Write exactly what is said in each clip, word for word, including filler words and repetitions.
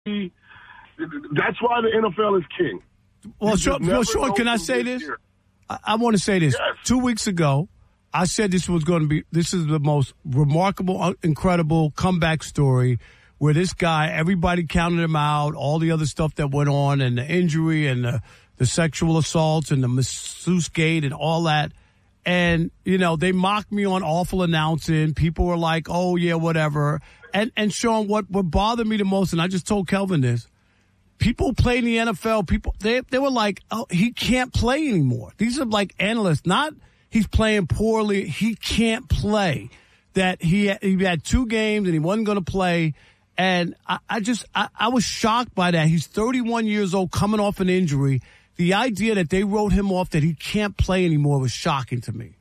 he, that's why the N F L is king. Well, Sean, well, Sean can I say this? this? I, I want to say this. Yes. Two weeks ago, I said this was going to be, this is the most remarkable, incredible comeback story where this guy, everybody counted him out, all the other stuff that went on, and the injury and the, the sexual assaults and the masseuse gate and all that. And, you know, they mocked me on awful announcing. People were like, oh, yeah, whatever. And, and Sean, what, what bothered me the most, and I just told Kelvin this, people play in the N F L, people, they, they were like, oh, he can't play anymore. These are like analysts, not he's playing poorly. He can't play. That he had, he had two games and he wasn't going to play. And I, I just, I, I was shocked by that. He's thirty-one years old, coming off an injury. The idea that they wrote him off, that he can't play anymore, was shocking to me.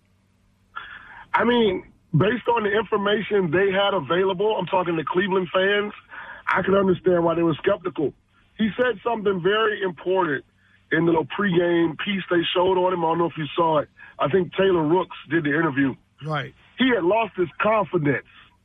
I mean, based on the information they had available, I'm talking to Cleveland fans, I can understand why they were skeptical. He said something very important in the little pregame piece they showed on him. I don't know if you saw it. I think Taylor Rooks did the interview. Right. He had lost his confidence.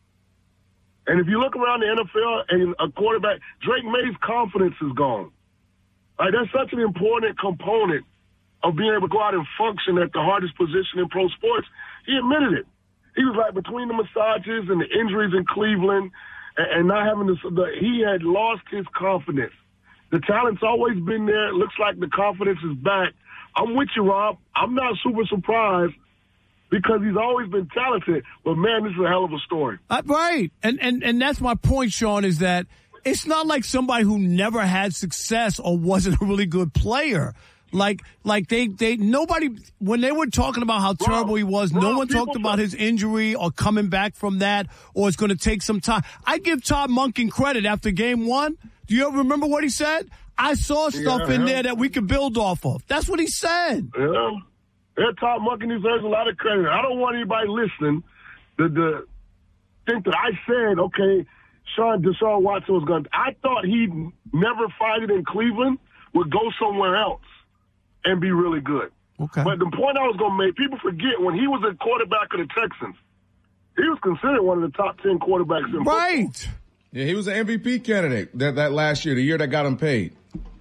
And if you look around the N F L and a quarterback, Drake May's confidence is gone. Like, that's such an important component of being able to go out and function at the hardest position in pro sports. He admitted it. He was like, between the massages and the injuries in Cleveland and, and not having this, the, he had lost his confidence. The talent's always been there. It looks like the confidence is back. I'm with you, Rob. I'm not super surprised because he's always been talented. But, man, this is a hell of a story. Uh, right. And, and, and that's my point, Sean, is that it's not like somebody who never had success or wasn't a really good player. Like, like they, they, nobody, when they were talking about how Bro, terrible he was, bro, no one talked people- about his injury or coming back from that, or it's going to take some time. I give Todd Monken credit after game one. Do you remember what he said? I saw stuff Yeah, in yeah. there that we could build off of. That's what he said. Yeah. Yeah, Todd Monken deserves a lot of credit. I don't want anybody listening to, to think that I said, okay, Sean Deshaun Watson was going to. I thought he'd never fight it in Cleveland, would go somewhere else and be really good. Okay. But the point I was going to make, people forget, when he was a quarterback of the Texans, he was considered one of the top ten quarterbacks in football. Right. Yeah, he was an M V P candidate that, that last year, the year that got him paid.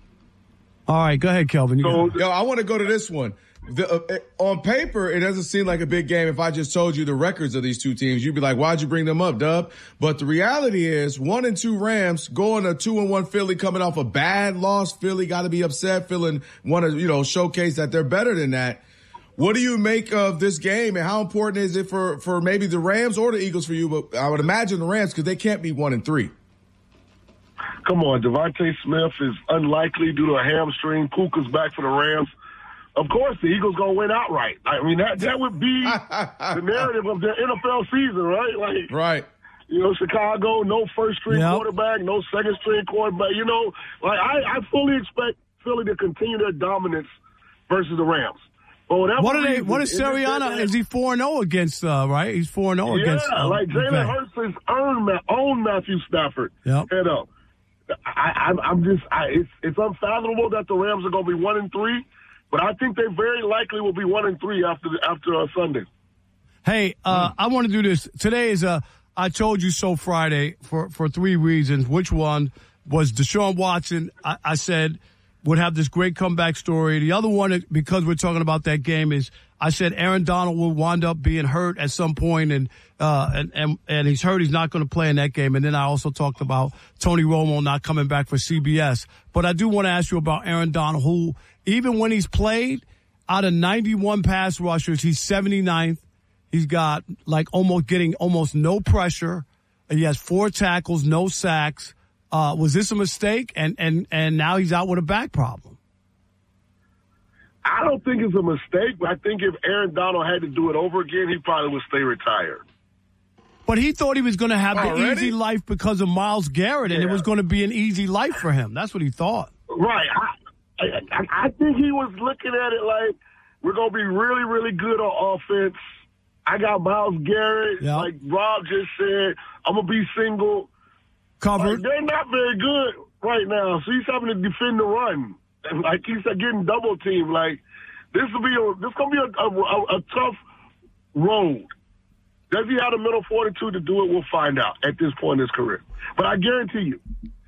All right, go ahead, Kelvin. You So, got it. Yo, I want to go to this one. The, uh, on paper, it doesn't seem like a big game. If I just told you the records of these two teams, you'd be like, why'd you bring them up, Dub? But the reality is, one and two Rams going to two and one Philly, coming off a bad loss. Philly got to be upset, feeling want to, you know, showcase that they're better than that. What do you make of this game, and how important is it for, for maybe the Rams or the Eagles for you? But I would imagine the Rams, because they can't be one and three. Come on, Devontae Smith is unlikely due to a hamstring. Puka's back for the Rams. Of course, the Eagles going to win outright. I mean, that, that would be the narrative of the N F L season, right? Like, Right. you know, Chicago, no first-string Yep. quarterback, no second-string quarterback. You know, like I, I fully expect Philly to continue their dominance versus the Rams. But whatever What are they? reason, What is in this Sirianni? day- Is he four and zero against? Uh, right, he's four and zero Yeah, against. Uh, like Jalen McVay. Hurts has earned Ma- own Matthew Stafford. Yep. Head up. I, I'm, I'm just, I, it's, it's unfathomable that the Rams are going to be one and three, but I think they very likely will be one and three after the, after uh, Sunday. Hey, uh, I want to do this. Today is a I told you so Friday for, for three reasons. Which one was Deshaun Watson? I, I said would have this great comeback story. The other one, because we're talking about that game, is I said Aaron Donald will wind up being hurt at some point, and uh, and and and he's hurt. He's not going to play in that game. And then I also talked about Tony Romo not coming back for C B S. But I do want to ask you about Aaron Donald, who even when he's played, out of ninety-one pass rushers, he's seventy-ninth. He's got like almost getting almost no pressure. He has four tackles, no sacks. Uh, was this a mistake? And, and, and now he's out with a back problem. I don't think it's a mistake, but I think if Aaron Donald had to do it over again, he probably would stay retired. But he thought he was going to have the Already? easy life because of Myles Garrett, and Yeah. it was going to be an easy life for him. That's what he thought. Right. I, I, I think he was looking at it like, we're going to be really, really good on offense. I got Myles Garrett. Yeah. Like Rob just said, I'm going to be single. Covered. Like, they're not very good right now, so he's having to defend the run. And like he's getting double teamed. Like this will be a this gonna be a, a, a tough road. Does he have the mental fortitude to do it? We'll find out at this point in his career. But I guarantee you,